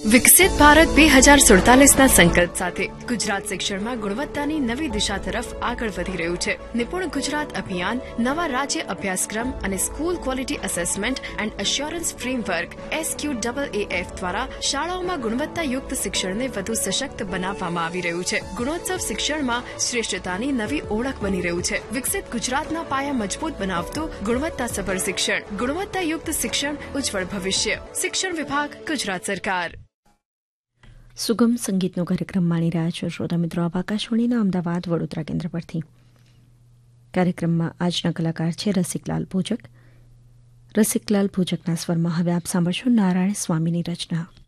વિકસિત ભારત 2047ના સંકલ્પ સાથે ગુજરાત શિક્ષણમાં ગુણવત્તાની નવી દિશા તરફ આગળ વધી રહ્યું છે. નિપુણ ગુજરાત અભિયાન નવા રાજ્ય અભ્યાસક્રમ અને school quality assessment and assurance framework SQAAF દ્વારા શાળાઓમાં ગુણવત્તાયુક્ત શિક્ષણને વધુ સશક્ત બનાવવામાં આવી રહ્યું છે. ગુણોત્સવ શિક્ષણમાં શ્રેષ્ઠતાની નવી ઓળખ બની રહ્યું છે. વિકસિત ગુજરાતના પાયા મજબૂત બનાવતું ગુણવત્તાસભર શિક્ષણ, ગુણવત્તાયુક્ત શિક્ષણ, ઉજ્જવળ ભવિષ્ય. શિક્ષણ વિભાગ, ગુજરાત સરકાર. સુગમ સંગીતનો કાર્યક્રમ માણી રહ્યા છો શ્રોતા મિત્રો. આપ આકાશવાણીના અમદાવાદ વડોદરા કેન્દ્ર પરથી. કાર્યક્રમમાં આજના કલાકાર છે રસિકલાલ ભોજક. રસિકલાલ ભોજકના સ્વરમાં હવે આપ સાંભળશો નારાયણ સ્વામીની રચના.